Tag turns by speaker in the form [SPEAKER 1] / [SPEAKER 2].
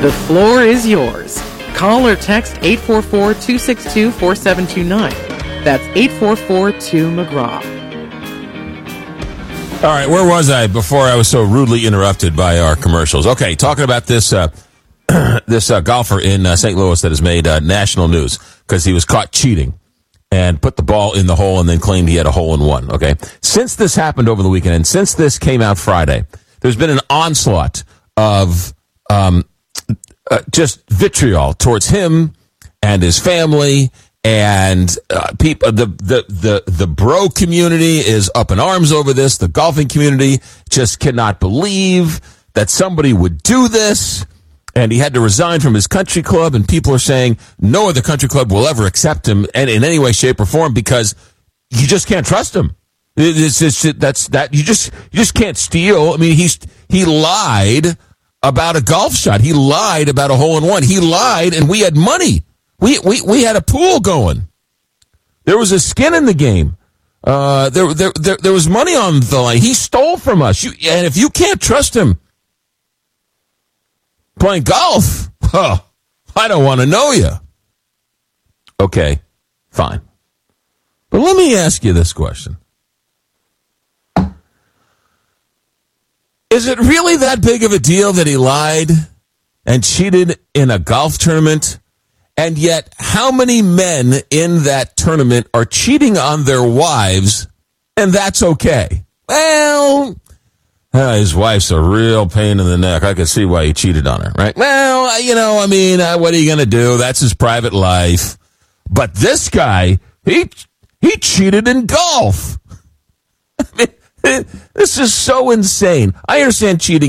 [SPEAKER 1] The floor is yours. Call or text 844-262-4729. That's 844-2-McGraw.
[SPEAKER 2] All right, where was I before I was so rudely interrupted by our commercials? Okay, talking about this this golfer in St. Louis that has made national news because he was caught cheating and put the ball in the hole and then claimed he had a hole-in-one, okay? Since this happened over the weekend and since this came out Friday, there's been an onslaught of just vitriol towards him and his family, and people. The bro community is up in arms over this. The golfing community just cannot believe that somebody would do this, and he had to resign from his country club. And people are saying no other country club will ever accept him in any way, shape, or form because you just can't trust him. You just can't steal. I mean, he lied about a golf shot. He lied about a hole-in-one. He lied, and we had money. We had a pool going. There was a skin in the game. There was money on the line. He stole from us. And if you can't trust him playing golf, I don't want to know you. Okay, fine. But let me ask you this question. Is it really that big of a deal that he lied and cheated in a golf tournament? And yet, how many men in that tournament are cheating on their wives, and that's okay? Well, his wife's a real pain in the neck. I can see why he cheated on her, right? Well, what are you going to do? That's his private life. But this guy, he cheated in golf. I mean, this is so insane. I understand cheating